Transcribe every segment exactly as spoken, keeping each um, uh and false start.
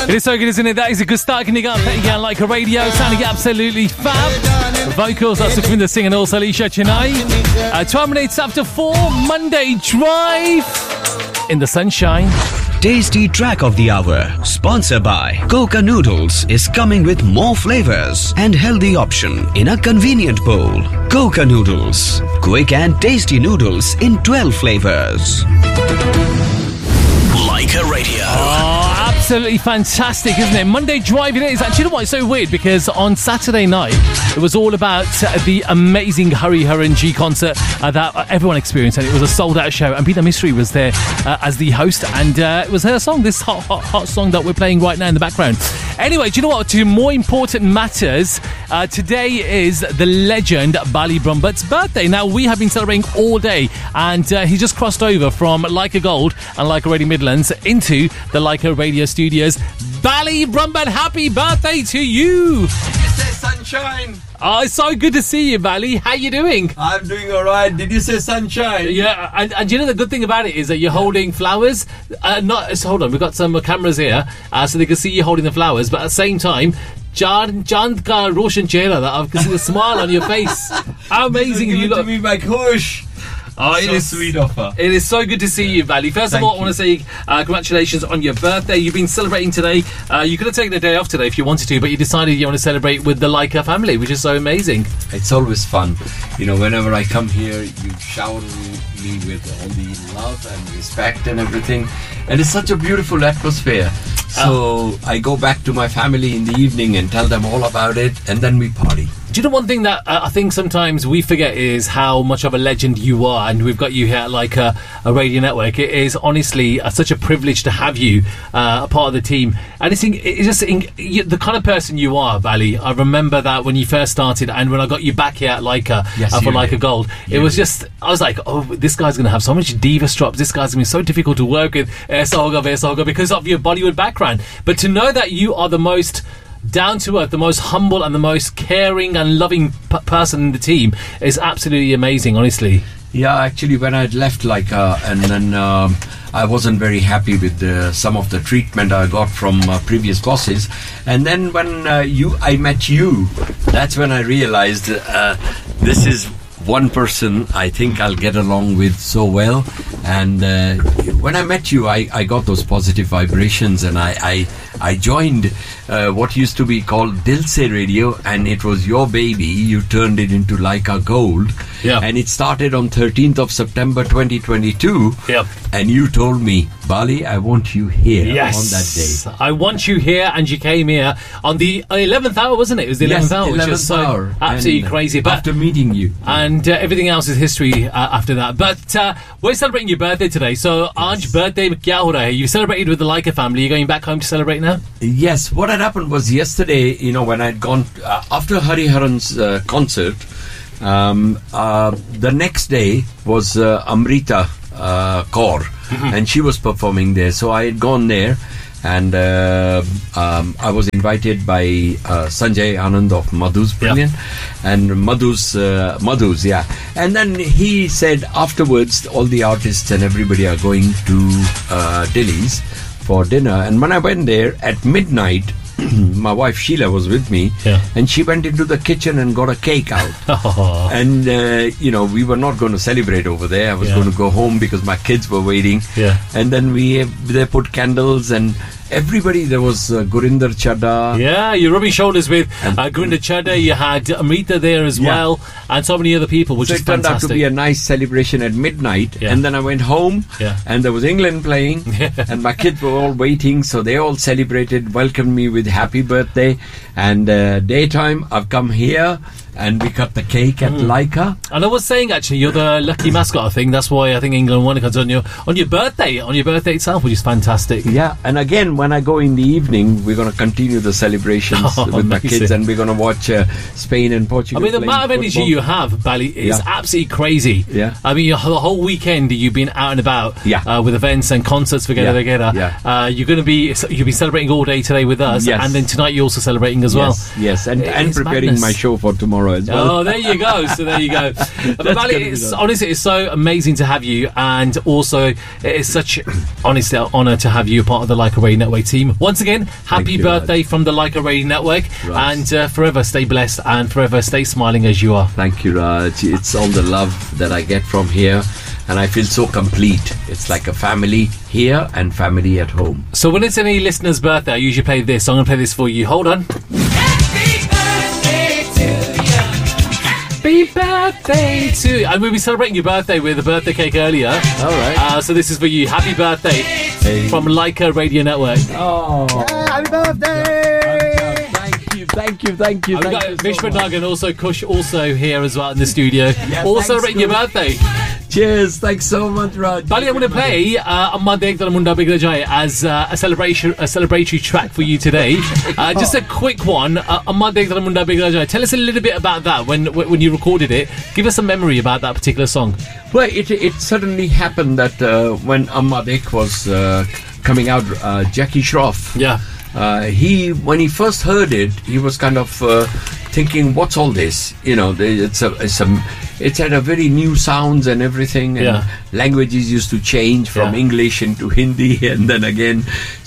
It is so good, isn't it? That is a good start. Can you get again like a radio? Sounding absolutely fab. Vocals, that's Sukhvinder Singh and also Alisha Chennai. Uh, twelve minutes after four, Monday Drive in the sunshine. Tasty track of the hour, sponsored by Coca Noodles, is coming with more flavors and healthy option in a convenient bowl. Coca Noodles, quick and tasty noodles in twelve flavors. Leica Radio. Oh, absolutely fantastic, isn't it? Monday Drive it is. Actually, you know what? It's so weird because on Saturday night, it was all about uh, the amazing Hari Haran G concert uh, that uh, everyone experienced, and it was a sold-out show. And Peter Mystery was there uh, as the host, and uh, it was her song, this hot, hot, hot song that we're playing right now in the background. Anyway, do you know what? To more important matters, uh, today is the legend Bali Brumbut's birthday. Now, we have been celebrating all day, and uh, he just crossed over from Leica Gold and Leica Radio Midlands into the Leica Radio studios. Bali Brumbut, happy birthday to you! Did you say sunshine? Oh, it's so good to see you, Bali. How you doing? I'm doing all right. Did you say sunshine? Yeah, and, and you know the good thing about it is that you're holding flowers. Uh, not so hold on, we've got some uh, cameras here, uh, so they can see you holding the flowers. But at the same time, Jan Jan ka Roshan chehra, that I can see the smile on your face. How amazing you look! To me by Kush. Oh, it So is sweet of her. It is so good to see you, Bali. First Thank of all, you. I want to say uh, congratulations on your birthday. You've been celebrating today. Uh, you could have taken the day off today if you wanted to, but you decided you want to celebrate with the Leica family, which is so amazing. It's always fun. You know, whenever I come here, you shower me with all the love and respect and everything. And it's such a beautiful atmosphere. So I go back to my family in the evening and tell them all about it, and then we party. Do you know one thing that uh, I think sometimes we forget is how much of a legend you are, and we've got you here at like a, a radio network. It is honestly uh, such a privilege to have you uh, a part of the team, and it's, in, it's just in, you, the kind of person you are, Bali. I remember that when you first started, and when I got you back here at Leica Yes, uh, for you Leica did. Gold, it You was did. just I was like, oh, this guy's going to have so much diva drops. This guy's going to be so difficult to work with, Aisa Hoga, Aisa Hoga, because of your Bollywood background. But to know that you are the most down to earth, the most humble and the most caring and loving p- person in the team is absolutely amazing, honestly. Yeah, actually, when I'd left Leica, and then um, I wasn't very happy with uh, some of the treatment I got from uh, previous bosses. And then when uh, you, I met you, that's when I realized uh, this is one person I think I'll get along with so well. And uh, when I met you, I, I got those positive vibrations, and I I, I joined uh, what used to be called Dil Se Radio, and it was your baby. You turned it into Leica Gold. Yeah. And it started on thirteenth of September twenty twenty-two. Yep. And you told me, Bali, I want you here Yes, on that day. I want you here, and you came here on the eleventh hour, wasn't it? It was the eleventh Yes, hour, which eleventh is so hour. absolutely And crazy. But after meeting you. and uh, everything else is history uh, after that. But uh, we're celebrating your birthday today. So, Aaj birthday mein kya ho raha hai? You celebrated with the Leica family. You're going back home to celebrate now? Yes, what had happened was yesterday, you know, when I'd gone, uh, after Hari Haran's uh, concert, um, uh, the next day was uh, Amrita uh, Kaur, and she was performing there. So I had gone there, and uh, um, I was invited by uh, Sanjay Anand of Madhu's Brilliant, and Madhu's, uh, Madhu's, yeah. And then he said afterwards, all the artists and everybody are going to uh, Delhi's for dinner. And when I went there at midnight, my wife Sheila was with me, Yeah. and she went into the kitchen and got a cake out. Oh, And uh, you know, we were not going to celebrate over there. I was Yeah. going to go home because my kids were waiting. Yeah. And then we they put candles, and everybody, there was uh, Gurinder Chadda. yeah, you're rubbing shoulders with And- uh, Gurinder Chadda. You had Amrita there as Yeah. well, and so many other people, which So is it turned out fantastic. to be a nice celebration at midnight. Yeah. And then I went home, Yeah. and there was England playing, and my kids were all waiting, so they all celebrated, welcomed me with happy birthday. And uh, daytime, I've come here, and we cut the cake at Leica. And I was saying, actually, you're the lucky mascot, I think. That's why I think England won, because on your on your birthday, on your birthday itself, which is fantastic. Yeah, and again, when I go in the evening, we're going to continue the celebrations Oh, with my amazing. kids, and we're going to watch uh, Spain and I Portugal. mean, the playing amount of energy football. you have, Bali, is Yeah. absolutely crazy. Yeah. I mean, the whole weekend you've been out and about Yeah. uh, with events and concerts for Together Yeah. Together. Yeah. Uh, you're going to be you'll be celebrating all day today with us, Yes. and then tonight you're also celebrating as well. Yes, yes, and, It and is preparing madness. my show for tomorrow. tomorrow as well. Oh, there you go. So there you go. But Bali, it's, honestly, it's so amazing to have you, and also it is such honestly an honour to have you a part of the Leica Radio Network team. Once again, happy you, birthday Raj. from the Leica Radio Network, Raj. and uh, forever stay blessed and forever stay smiling as you are. Thank you, Raj. It's all the love that I get from here, and I feel so complete. It's like a family here and family at home. So when it's any listener's birthday, I usually play this. So I'm going to play this for you. Hold on. Happy birthday to you. Happy birthday to you. And we'll be celebrating your birthday with a birthday cake earlier. All right. Uh, so this is for you. Happy birthday Hey. from Leica Radio Network. Oh, Happy birthday! thank you, thank you, thank you. And we've Thank got you so Vishwan much. Nag and also Kush also here as well in the studio. all thanks, celebrating your Kush. birthday. Cheers. Thanks so much, Raj. Bali, I'm going to play uh, Amma Dekh Dara Munda Bigla Jai as uh, a celebration, a celebratory track for you today. Uh, just a quick one. Uh, Amma Dekh Dara Munda Bigla Jai. Tell us a little bit about that when when you recorded it. Give us a memory about that particular song. Well, it it suddenly happened that uh, when Amma Dekh was uh, coming out, uh, Jackie Shroff. Yeah. Uh, he when he first heard it, he was kind of uh, thinking, "What's all this?" You know, it's a it's a it's had a very new sounds and everything, and Yeah. languages used to change from Yeah. English into Hindi, and then again.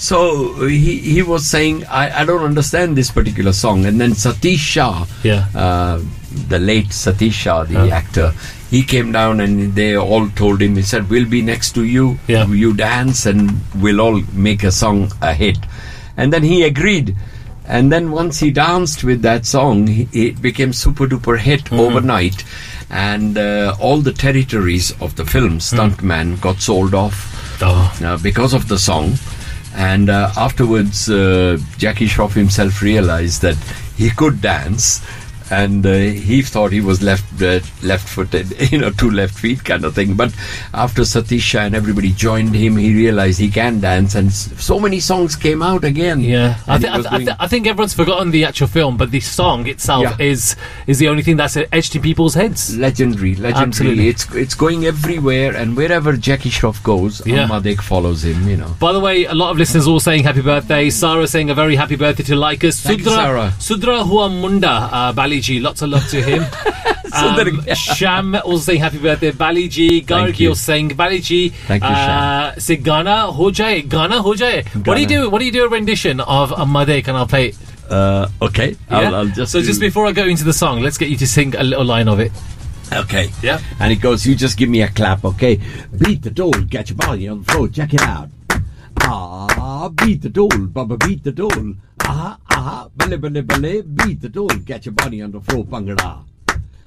So he he was saying, "I I don't understand this particular song." And then Satish Shah, Yeah. uh, the late Satish Shah, the Yeah. actor, he came down and they all told him. He said, "We'll be next to you. Yeah. You dance, and we'll all make a song a hit." And then he agreed. And then once he danced with that song, he, it became super duper hit Mm-hmm. overnight. And uh, all the territories of the film, Stuntman, got sold off Oh. uh, because of the song. And uh, afterwards, uh, Jackie Shroff himself realized that he could dance. And uh, he thought he was left uh, left-footed, you know, two left feet kind of thing. But after Satish Shah and everybody joined him, he realized he can dance, and s- so many songs came out again. Yeah, I, And th- he I, was th- I, doing- th- I think everyone's forgotten the actual film, but the song itself Yeah. is is the only thing that's etched in people's heads. legendary, legendary. Absolutely. It's it's going everywhere, and wherever Jackie Shroff goes, Yeah. Amma Dekh follows him. You know. By the way, a lot of listeners all saying happy birthday. Sarah saying a very happy birthday to Leica. Thank you, Sudra, Sarah. Sudra Hua Munda, uh, Baliji, lots of love to him. um, Sham also saying happy birthday. Baliji, Gargi you. also saying Baliji. Thank you, uh, Say Gana ho jaye, Gana ho jaye. What do you do? What do you do a rendition of Amma Dekh? And I'll play it. Uh, okay, Yeah? I'll, I'll just so do- just before I go into the song, let's get you to sing a little line of it. Okay. Yeah. And it goes, you just give me a clap, okay? Beat the door, get your body on the floor, check it out. Ah, beat the door, baba, beat the door. Ah, ah, bale, bale, bale, beat the door, get your body on the floor, bhangra.